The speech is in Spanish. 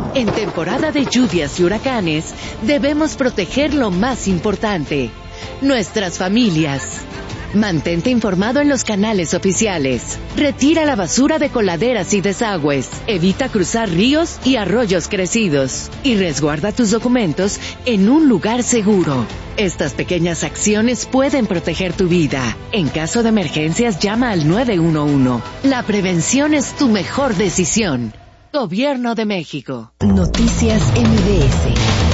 En temporada de lluvias y huracanes, debemos proteger lo más importante, nuestras familias. Mantente informado en los canales oficiales. Retira la basura de coladeras y desagües. Evita cruzar ríos y arroyos crecidos. Y resguarda tus documentos en un lugar seguro. Estas pequeñas acciones pueden proteger tu vida. En caso de emergencias, llama al 911. La prevención es tu mejor decisión. Gobierno de México. Noticias MBS.